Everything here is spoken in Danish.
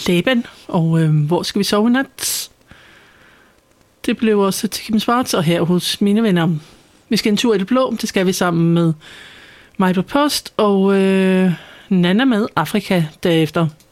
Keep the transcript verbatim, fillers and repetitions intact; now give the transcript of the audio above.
Laban, og øh, hvor skal vi sove i nat? Det blev også til Kim Schwartz, og her hos mine venner. Vi skal en tur i det blå, det skal vi sammen med mig på post, og øh, Nana med Afrika derefter.